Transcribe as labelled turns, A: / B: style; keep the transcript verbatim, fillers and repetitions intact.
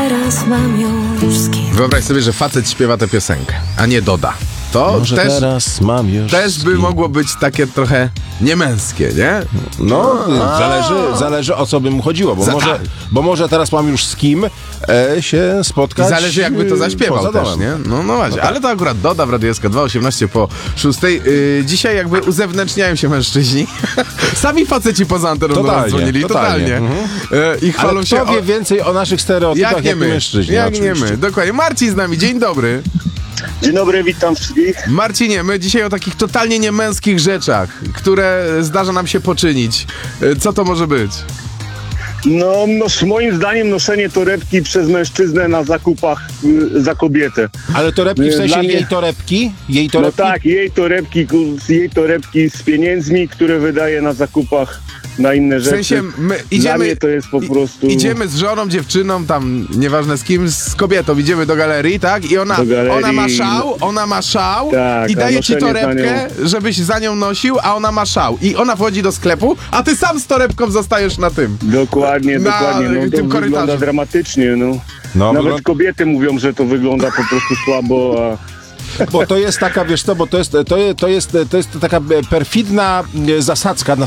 A: Teraz mam już z kim.
B: Wyobraź sobie, że facet śpiewa tę piosenkę, a nie doda. To
C: Może
B: też,
C: teraz mam już
B: też
C: z
B: by
C: kim.
B: mogło być takie trochę niemęskie, nie?
C: No, zależy, zależy o co by mu chodziło, bo
B: Za-
C: może, bo może teraz mam już z kim e, się spotkać.
B: Zależy jakby to
C: e,
B: zaśpiewał
C: poza
B: też,
C: domem.
B: nie? No, no właśnie, ale to akurat doda w Radio S K dwa, osiemnaście po szóstej. Yy, dzisiaj jakby uzewnętrzniają się mężczyźni. Sami faceci poza anteną do nas
C: Totalnie,
B: dzwonili, totalnie.
C: totalnie. Mhm.
B: Yy, I chwalą
C: Ale
B: się
C: kto wie więcej o naszych stereotypach,
B: jak nie
C: jak
B: my,
C: mężczyźni.
B: jak nie
C: oczywiście.
B: my. Dokładnie. Marcin z nami, dzień dobry.
D: Dzień dobry, witam wszystkich.
B: Marcinie, my dzisiaj o takich totalnie niemęskich rzeczach, które zdarza nam się poczynić. Yy, Co to może być?
D: No, no, moim zdaniem noszenie torebki przez mężczyznę na zakupach y, za kobietę.
C: Ale torebki w
D: Dla
C: sensie
D: mnie-
C: jej torebki? Jej
D: No
C: torebki?
D: tak, jej torebki, ku- jej torebki z pieniędzmi, które wydaje na zakupach na inne
B: W
D: rzeczy.
B: sensie my
D: Dla
B: idziemy...
D: mnie to jest po
B: i-
D: prostu...
B: Idziemy z żoną, dziewczyną, tam nieważne z kim, z kobietą, idziemy do galerii, tak? I ona,
D: Do galerii.
B: ona ma szał, ona ma szał
D: Tak,
B: i
D: a
B: daje ci
D: noszenie za
B: torebkę, żebyś za nią nosił, a ona ma szał. I ona wchodzi do sklepu, a ty sam z torebką zostajesz na tym.
D: Dokładnie,
B: Na
D: dokładnie. No, to
B: tym
D: wygląda
B: korytarzu.
D: dramatycznie, no.
C: No,
D: Nawet
C: wygląda-
D: kobiety mówią, że to wygląda po prostu słabo, a...
C: Bo to jest taka, wiesz co, bo to jest, to jest, to jest, to jest taka perfidna e, zasadzka na,